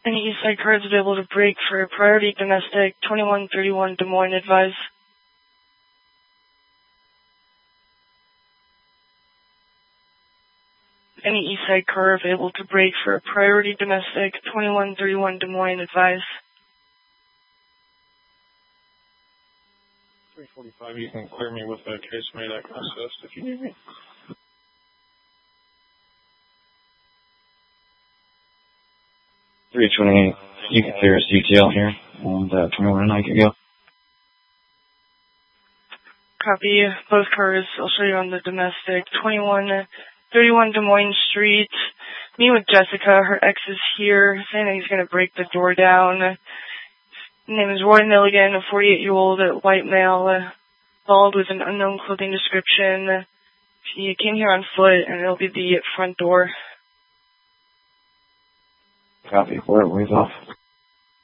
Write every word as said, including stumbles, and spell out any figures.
Any East Side cars available to break for priority domestic, twenty-one thirty-one Des Moines, advise. Any East Side car available to break for priority domestic, twenty-one thirty-one Des Moines, advise. three forty-five, you can clear me with a case made access if you need me. three twenty-eight, you can clear us D T L here, and uh, twenty-one and I can go. Copy. Both cars, I'll show you on the domestic. twenty-one thirty-one Des Moines Street. Meet with Jessica. Her ex is here, saying that he's going to break the door down. His name is Roy Milligan, a forty-eight-year-old white male, uh, bald with an unknown clothing description. He came here on foot, and it'll be the front door. Copy. Where are we off?